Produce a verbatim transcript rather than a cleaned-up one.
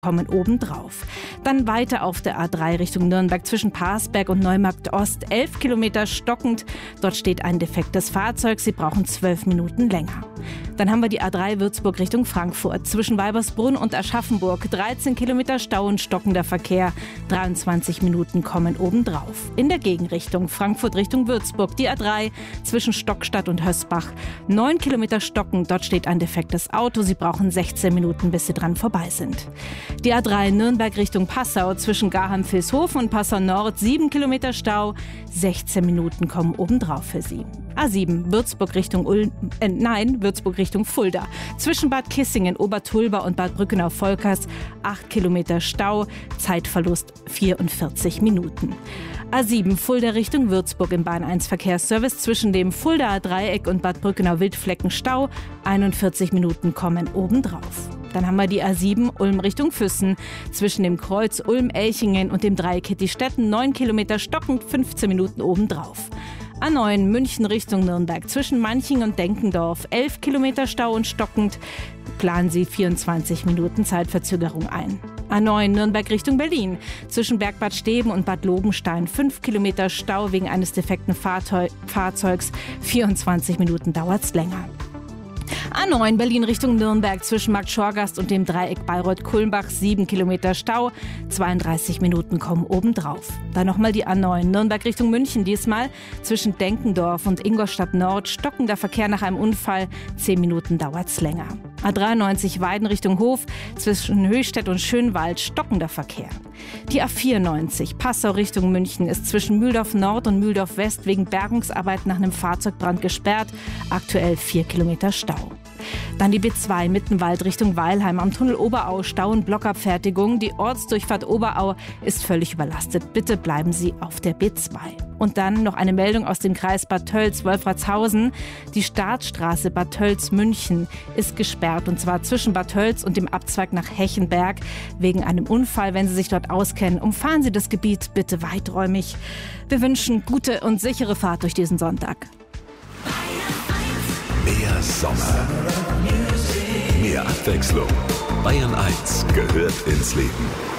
kommen obendrauf. Dann weiter auf der A drei Richtung Nürnberg zwischen Parsberg und Neumarkt Ost. elf Kilometer stockend. Dort steht ein defektes Fahrzeug. Sie brauchen zwölf Minuten länger. Dann haben wir die A drei Würzburg Richtung Frankfurt. Zwischen Weibersbrunn und Aschaffenburg. dreizehn Kilometer Stau und stockender Verkehr. dreiundzwanzig Minuten kommen obendrauf. In der Gegenrichtung Frankfurt Richtung Würzburg. Die A drei zwischen Stockstadt und Hösbach. neun Kilometer stockend. Dort steht ein defektes Auto. Sie brauchen sechzehn Minuten, bis sie dran vorbei sind. Die A drei Nürnberg Richtung Passau zwischen Garheim-Vilshofen und Passau Nord. sieben Kilometer Stau. sechzehn Minuten kommen obendrauf für Sie. A sieben Würzburg Richtung Ulm, äh, nein, Würzburg Richtung Fulda. Zwischen Bad Kissingen, Obertulba und Bad Brückenau-Volkers. acht Kilometer Stau. Zeitverlust vierundvierzig Minuten. A sieben Fulda Richtung Würzburg im Bahn eins Verkehrsservice zwischen dem Fuldaer Dreieck und Bad Brückenau-Wildflecken Stau. einundvierzig Minuten kommen obendrauf. Dann haben wir die A sieben Ulm Richtung Füssen. Zwischen dem Kreuz Ulm-Elchingen und dem Dreieck Hittistetten. neun Kilometer stockend, fünfzehn Minuten obendrauf. A neun München Richtung Nürnberg zwischen Manching und Denkendorf. elf Kilometer Stau und stockend. Planen Sie vierundzwanzig Minuten Zeitverzögerung ein. A neun Nürnberg Richtung Berlin. Zwischen Bergbad Steben und Bad Lobenstein. fünf Kilometer Stau wegen eines defekten Fahrteu- Fahrzeugs. vierundzwanzig Minuten dauert's länger. A neun Berlin Richtung Nürnberg zwischen Markt Schorgast und dem Dreieck Bayreuth-Kulmbach. sieben Kilometer Stau, zweiunddreißig Minuten kommen obendrauf. Dann nochmal die A neun Nürnberg Richtung München diesmal. Zwischen Denkendorf und Ingolstadt Nord. Stockender Verkehr nach einem Unfall. zehn Minuten dauert's länger. A dreiundneunzig Weiden Richtung Hof. Zwischen Höchstädt und Schönwald. Stockender Verkehr. Die A vierundneunzig Passau Richtung München ist zwischen Mühldorf Nord und Mühldorf West wegen Bergungsarbeiten nach einem Fahrzeugbrand gesperrt. Aktuell vier Kilometer Stau. Dann die B zwei Mittenwald Richtung Weilheim am Tunnel Oberau. Stau und Blockabfertigung. Die Ortsdurchfahrt Oberau ist völlig überlastet. Bitte bleiben Sie auf der B zwei. Und dann noch eine Meldung aus dem Kreis Bad Tölz-Wolfratshausen. Die Startstraße Bad Tölz-München ist gesperrt. Und zwar zwischen Bad Tölz und dem Abzweig nach Hechenberg. Wegen einem Unfall, wenn Sie sich dort auskennen, umfahren Sie das Gebiet bitte weiträumig. Wir wünschen gute und sichere Fahrt durch diesen Sonntag. Mehr Sommer, mehr Abwechslung. Bayern eins gehört ins Leben.